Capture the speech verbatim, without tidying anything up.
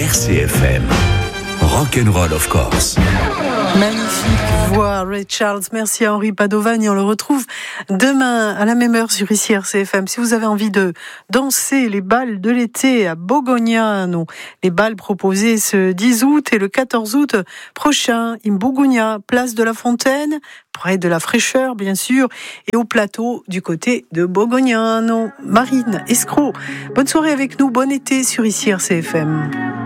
R C F M. Rock'n'roll of course. Magnifique voix, Ray Charles. Merci à Henri Padovan et on le retrouve demain à la même heure sur ici R C F M. Si vous avez envie de danser les balles de l'été à Bogognano, les balles proposées ce dix août et le quatorze août prochain, in Bogogna, place de la Fontaine, près de la Fraîcheur bien sûr, et au plateau du côté de Bogognano. Marine Escroc, bonne soirée avec nous, bon été sur ici R C F M.